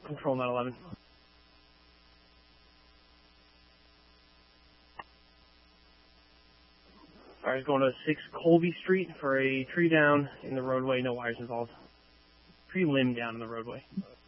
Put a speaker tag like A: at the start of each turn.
A: Control 911. Alright, going to 6 Colby Street for a tree down in the roadway, no wires involved. Tree limb down in the roadway.